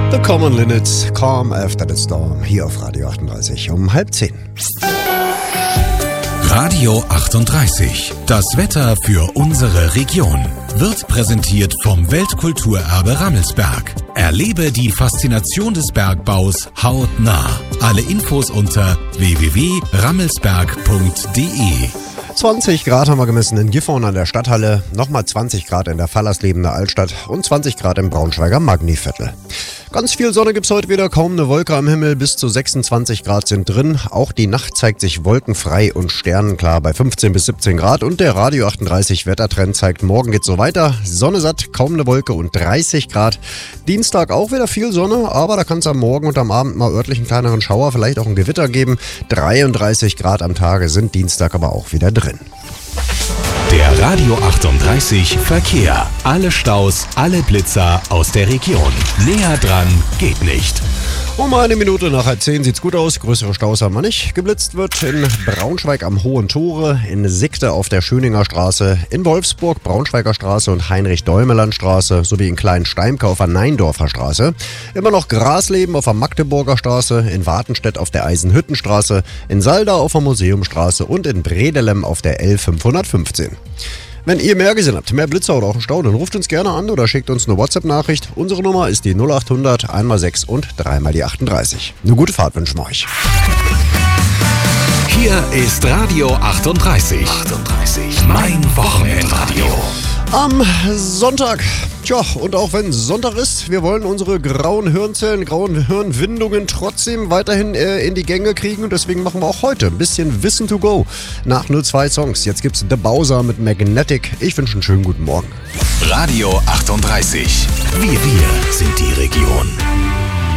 The Common Linnets, Calm After the Storm, hier auf Radio 38 um 9:30. Radio 38. Das Wetter für unsere Region wird präsentiert vom Weltkulturerbe Rammelsberg. Erlebe die Faszination des Bergbaus hautnah. Alle Infos unter www.rammelsberg.de. 20 Grad haben wir gemessen in Gifhorn an der Stadthalle, nochmal 20 Grad in der Fallerslebender Altstadt und 20 Grad im Braunschweiger Magniviertel. Ganz viel Sonne gibt's heute wieder, kaum eine Wolke am Himmel, bis zu 26 Grad sind drin. Auch die Nacht zeigt sich wolkenfrei und sternenklar bei 15 bis 17 Grad und der Radio 38 Wettertrend zeigt, morgen geht's so weiter. Sonne satt, kaum eine Wolke und 30 Grad. Dienstag auch wieder viel Sonne, aber da kann es am Morgen und am Abend mal örtlich einen kleineren Schauer, vielleicht auch ein Gewitter geben. 33 Grad am Tage sind Dienstag aber auch wieder drin. Der Radio 38 Verkehr. Alle Staus, alle Blitzer aus der Region. Näher dran geht nicht. Um 1 Minute nach 10 sieht's gut aus. Größere Staus haben wir nicht. Geblitzt wird in Braunschweig am Hohen Tore, in Sickte auf der Schöninger Straße, in Wolfsburg Braunschweiger Straße und Heinrich-Däumeland-Straße sowie in Kleinsteinka auf der Neindorfer Straße. Immer noch Grasleben auf der Magdeburger Straße, in Wartenstedt auf der Eisenhüttenstraße, in Salda auf der Museumstraße und in Bredelem auf der L515. Wenn ihr mehr gesehen habt, mehr Blitzer oder auch einen Stau, dann ruft uns gerne an oder schickt uns eine WhatsApp-Nachricht. Unsere Nummer ist die 0800 1x6 und 3x38. Eine gute Fahrt wünschen wir euch. Hier ist Radio 38. 38. Mein Wochenendradio. Am Sonntag. Tja, und auch wenn Sonntag ist, wir wollen unsere grauen Hirnzellen, grauen Hirnwindungen trotzdem weiterhin in die Gänge kriegen. Und deswegen machen wir auch heute ein bisschen Wissen to go. Nach nur 2 Songs. Jetzt gibt's The Bowser mit Magnetic. Ich wünsche einen schönen guten Morgen. Radio 38. Wir sind die Region.